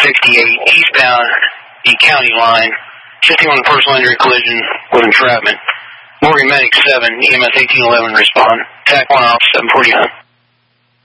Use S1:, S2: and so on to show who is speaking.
S1: eastbound the county line. 51 personal injury collision with entrapment. Morgan Medic 7, EMS 1811 respond. TAC 1 off 749.